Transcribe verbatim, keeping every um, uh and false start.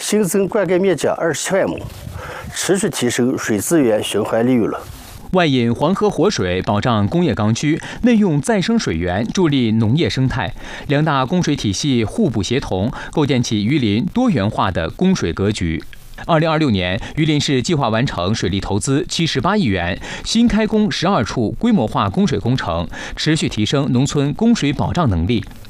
新增灌溉面积二十七万亩，持续提升水资源循环利用率。 外引黄河活水，保障工业刚需；内用再生水源，助力农业生态。两大供水体系互补协同，构建起榆林多元化的供水格局。二零二六年，榆林市计划完成水利投资七十八亿元，新开工十二处规模化供水工程，持续提升农村供水保障能力。